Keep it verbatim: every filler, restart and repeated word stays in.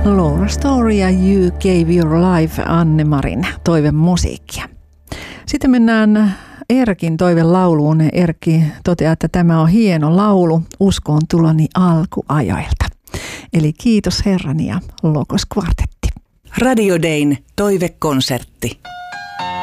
Laura Story ja You Gave Your Life, Anne-Marin toivemusiikkia. Sitten mennään Erkin toivelauluun. Erkki toteaa, että tämä on hieno laulu uskoon tuloni alkuajoilta. Eli kiitos Herrani ja Logos Kvartetti. Radio Dayn toivekonsertti.